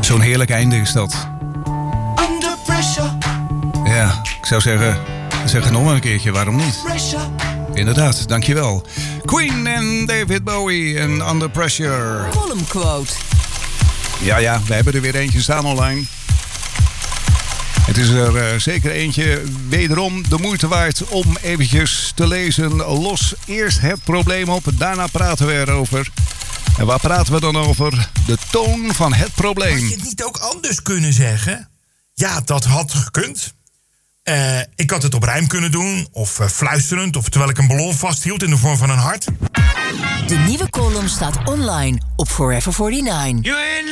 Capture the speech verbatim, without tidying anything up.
Zo'n heerlijk einde is dat. Under pressure. Ja, ik zou zeggen, zeg het nog maar een keertje, waarom niet? Pressure. Inderdaad, dankjewel. Queen en David Bowie en Under Pressure. Column quote. Ja, ja, we hebben er weer eentje staan online. Het is er uh, zeker eentje, wederom de moeite waard om eventjes te lezen. Los eerst het probleem op, daarna praten we erover. En waar praten we dan over? De toon van het probleem. Had je het niet ook anders kunnen zeggen? Ja, dat had gekund. Uh, ik had het op rijm kunnen doen, of uh, fluisterend, of terwijl ik een ballon vasthield in de vorm van een hart. De nieuwe column staat online op Forever negenenveertig.